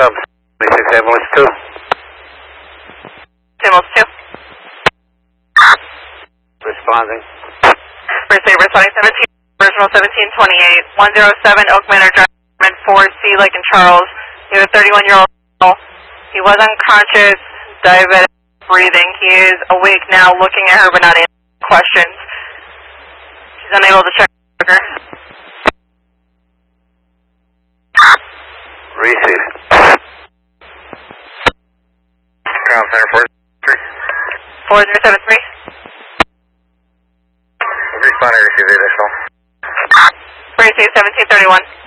Cubs, 26 ambulance 2. Ambulance 2. Responding. First aid responding 17, original 1728, 107 Oak Manor Drive, 4C, Lake and Charles. He was a 31-year-old male. He was unconscious, diabetic, breathing. He is awake now, looking at her but not answering questions. She's unable to check her. Receive. Ground Center 473. 4073. Responding, receive the additional. First aid 1731.